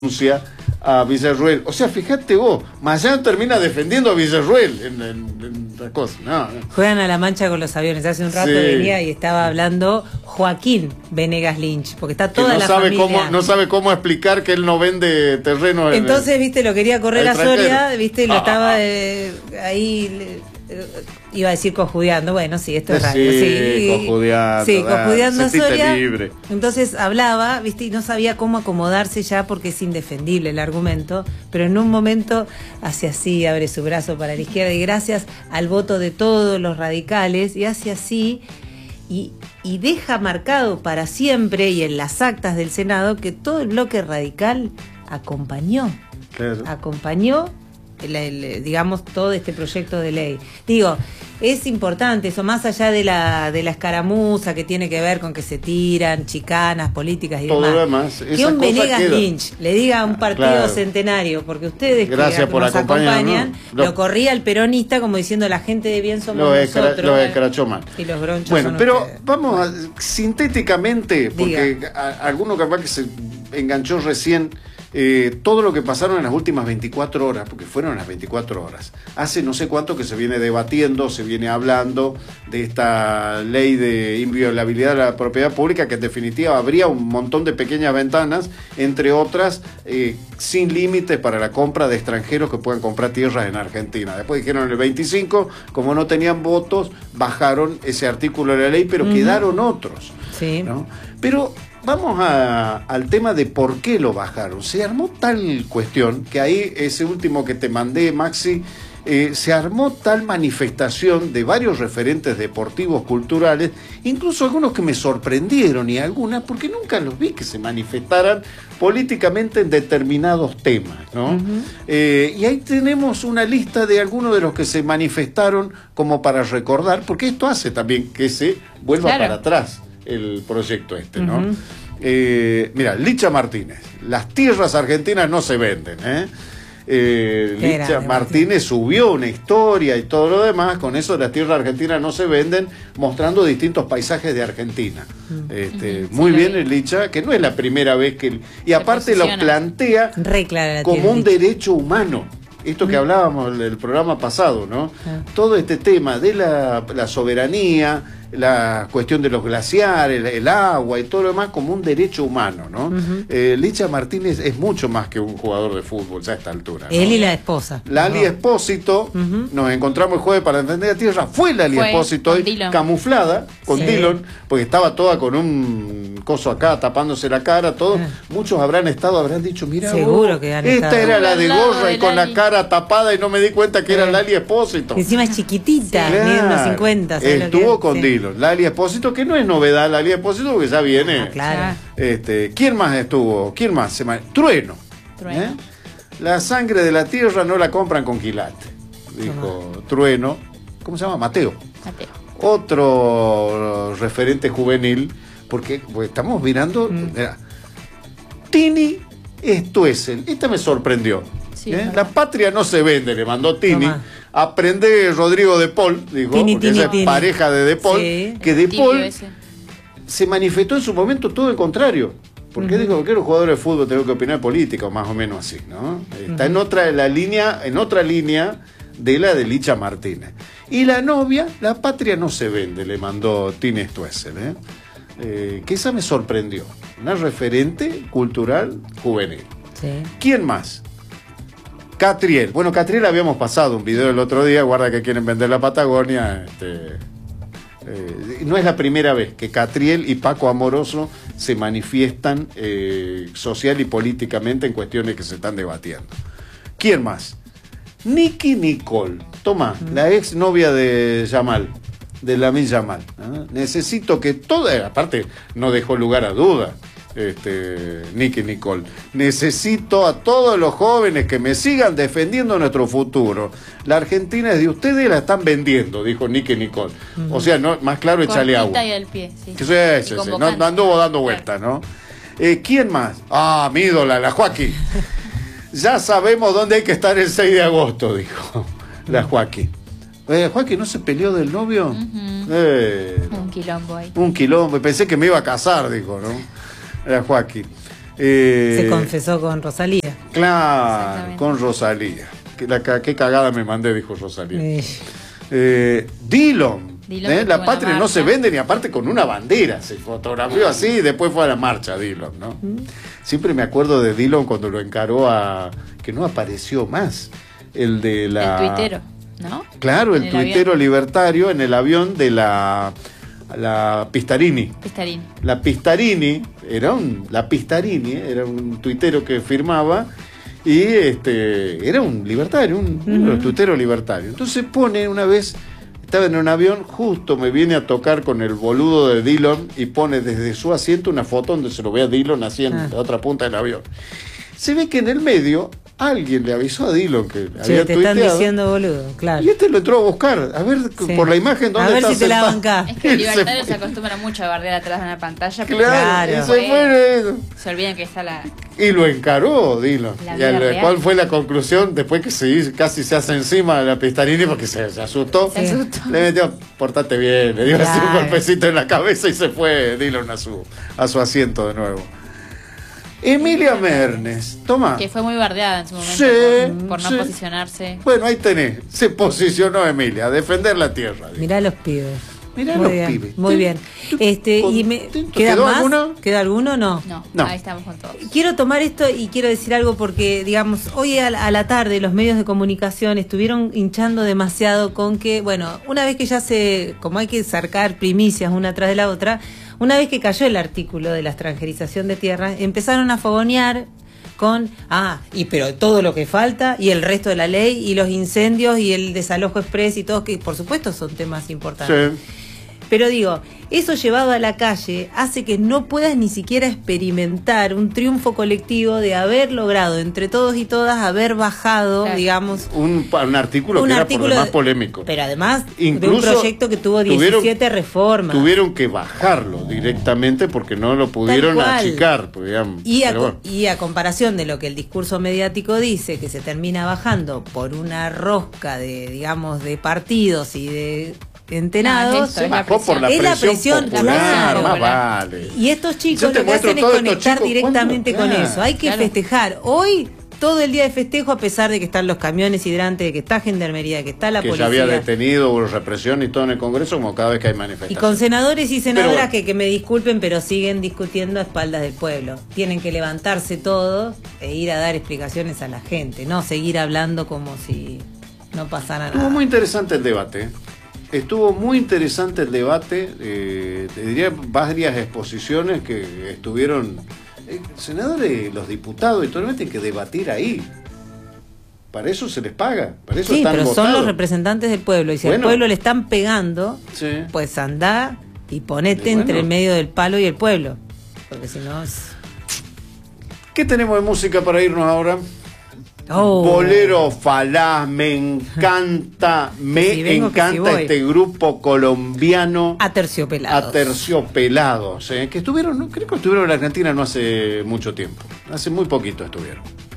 a Villarruel. O sea, fíjate vos, Mayán termina defendiendo a Villarruel en la cosa. No. Juegan a la mancha con los aviones. Hace un rato venía y estaba hablando Joaquín Venegas Lynch, porque está toda la familia. No sabe cómo explicar que él no vende terreno. Entonces, viste, lo quería correr a Soria, viste, y lo estaba ahí... iba a decir cojudeando, bueno, sí, esto es radio. Cojudeando a Soria. Libre. Entonces hablaba, viste, y no sabía cómo acomodarse ya porque es indefendible el argumento, pero en un momento hace así, abre su brazo para la izquierda y gracias al voto de todos los radicales, y hace así y deja marcado para siempre y en las actas del Senado que todo el bloque radical acompañó. Claro. Acompañó digamos, todo este proyecto de ley. Digo, es importante eso, más allá de la escaramuza que tiene que ver con que se tiran chicanas políticas y todo demás. Que un Venegas Lynch le diga a un partido centenario, porque ustedes que nos acompañan, lo corría el peronista como diciendo la gente de bien somos nosotros. Lo escrachó mal. Y los bronchos. Bueno, pero vamos sintéticamente, porque alguno capaz que se enganchó recién. Todo lo que pasaron en las últimas 24 horas, porque fueron las 24 horas, hace no sé cuánto que se viene debatiendo, se viene hablando de esta ley de inviolabilidad de la propiedad pública, que en definitiva habría un montón de pequeñas ventanas, entre otras, sin límites para la compra de extranjeros que puedan comprar tierras en Argentina. Después dijeron el 25, como no tenían votos, bajaron ese artículo de la ley, pero quedaron otros. Sí. ¿No? Pero vamos al tema de por qué lo bajaron. Se armó tal cuestión que ahí, ese último que te mandé, Maxi, se armó tal manifestación de varios referentes deportivos, culturales, incluso algunos que me sorprendieron y algunas, porque nunca los vi que se manifestaran políticamente en determinados temas, ¿no? Y ahí tenemos una lista de algunos de los que se manifestaron como para recordar, porque esto hace también que se vuelva para atrás el proyecto ¿no? Mira, Licha Martínez, las tierras argentinas no se venden, Licha Martínez subió una historia y todo lo demás, con eso las tierras argentinas no se venden, mostrando distintos paisajes de Argentina. Muy bien el Licha, que no es la primera vez que... Y aparte lo plantea como un derecho humano. Esto que hablábamos del programa pasado, ¿no? Todo este tema de la soberanía, la cuestión de los glaciares, el agua y todo lo demás como un derecho humano, ¿no? Licha Martínez es mucho más que un jugador de fútbol ya a esta altura, ¿no? Él y la esposa. Lali Espósito, nos encontramos el jueves para entender la tierra, fue Lali Espósito camuflada con Dillon, porque estaba toda con un coso acá tapándose la cara, todo. Muchos habrán dicho, mira, seguro que esta era la de gorra y con la cara tapada y no me di cuenta que era Lali Espósito. Encima es chiquitita, mide unos 50. Estuvo con Dillon. Lali Espósito, que no es novedad Lali Espósito, porque ya viene. Claro. ¿Quién más estuvo? ¿Quién más? Trueno. La sangre de la tierra no la compran con quilate, dijo Trueno. ¿Cómo se llama? Mateo. Otro referente juvenil, porque estamos mirando. Mira, Tini Stoessel. Esta me sorprendió. La patria no se vende, le mandó Tini. Aprende Rodrigo De Paul, dijo, porque esa es pareja de De Paul, que De Paul se manifestó en su momento todo el contrario, porque dijo que los jugadores de fútbol tienen que opinar política, o más o menos así, ¿no? Está en otra línea de la de Licha Martínez. Y la novia, la patria no se vende, le mandó Tini Stoessel, que esa me sorprendió, una referente cultural juvenil. ¿Quién más? Catriel. Bueno, Catriel habíamos pasado un video el otro día, guarda que quieren vender la Patagonia. No es la primera vez que Catriel y Paco Amoroso se manifiestan social y políticamente en cuestiones que se están debatiendo. ¿Quién más? Nicky Nicole. Toma, la ex novia de Yamal, de Lamine Yamal. Necesito que toda, aparte no dejó lugar a duda. Nicky Nicole, necesito a todos los jóvenes que me sigan defendiendo nuestro futuro. La Argentina es de ustedes y la están vendiendo, dijo Nicky Nicole. O sea, no, más claro, échale agua. Y al pie, sí. No anduvo dando vueltas, ¿no? ¿Quién más? Mi ídola, la Joaquín. Ya sabemos dónde hay que estar el 6 de agosto, dijo la Joaquín. Joaquín no se peleó del novio. Un quilombo ahí. Un quilombo, pensé que me iba a casar, dijo, ¿no? Era Joaquín. Se confesó con Rosalía. Claro, con Rosalía. Qué cagada me mandé, dijo Rosalía. Dillon. La patria no se vende, ni aparte con una bandera. Se fotografió así y después fue a la marcha Dillon, ¿no? Siempre me acuerdo de Dillon cuando lo encaró que no apareció más. El tuitero, ¿no? Claro, el tuitero libertario en el avión de la Pistarini. La Pistarini era un tuitero que firmaba y era un libertario, un tuitero libertario. Entonces pone una vez, estaba en un avión, justo me viene a tocar con el boludo de Dillon y pone desde su asiento una foto donde se lo ve a Dillon así en la otra punta del avión. Se ve que en el medio alguien le avisó a Dillon que había te tuiteado. Están diciendo boludo, claro. Y lo entró a buscar, a ver por la imagen dónde está. A ver si te la bancás. Es que el libertario se acostumbra mucho a bardear atrás de una pantalla. Claro. Se olvidan que está la... Y lo encaró Dillon. ¿Cuál fue la conclusión? Después que casi se hace encima de la Pistarini porque se asustó. Le metió, portate bien, le dio así un golpecito en la cabeza y se fue Dillon a su asiento de nuevo. Emilia Mernes, toma. Que fue muy bardeada en su momento por no posicionarse. Bueno, ahí tenés, se posicionó Emilia, a defender la tierra. Mirá los pibes. Mirá los pibes. Muy bien. ¿Queda ¿Quedó más? alguno? ¿Queda alguno? No, ahí estamos con todos. Quiero tomar esto y quiero decir algo porque, digamos, hoy a la tarde los medios de comunicación estuvieron hinchando demasiado con que, bueno, una vez que como hay que sacar primicias una tras de la otra, una vez que cayó el artículo de la extranjerización de tierras, empezaron a fogonear con, pero todo lo que falta, y el resto de la ley, y los incendios, y el desalojo express, y todo, que por supuesto son temas importantes. Sí. Pero digo, eso llevado a la calle hace que no puedas ni siquiera experimentar un triunfo colectivo de haber logrado entre todos y todas haber bajado, digamos, un artículo que era por demás polémico. Pero además incluso de un proyecto que tuvo 17 reformas. Tuvieron que bajarlo directamente porque no lo pudieron achicar. Y a comparación de lo que el discurso mediático dice, que se termina bajando por una rosca de partidos y de entenados, se bajó por la presión popular, más vale. Y estos chicos lo que hacen es conectar directamente con eso. Hay que festejar. Hoy, todo el día de festejo, a pesar de que están los camiones hidrantes, de que está Gendarmería, de que está la policía. Que ya había detenido, hubo represión y todo en el Congreso, como cada vez que hay manifestaciones. Y con senadores y senadoras que me disculpen, pero siguen discutiendo a espaldas del pueblo. Tienen que levantarse todos e ir a dar explicaciones a la gente, no seguir hablando como si no pasara nada. Estuvo muy interesante el debate. Te diría varias exposiciones que estuvieron senadores, los diputados y todo el tienen que debatir ahí. Para eso se les paga, para eso están pero votados. Son los representantes del pueblo y si al pueblo le están pegando, pues andá y ponete entre el medio del palo y el pueblo, porque si no ¿Qué tenemos de música para irnos ahora? Bolero falaz, me encanta, este grupo colombiano Aterciopelados, que estuvieron, creo que estuvieron en la Argentina no hace mucho tiempo, hace muy poquito estuvieron.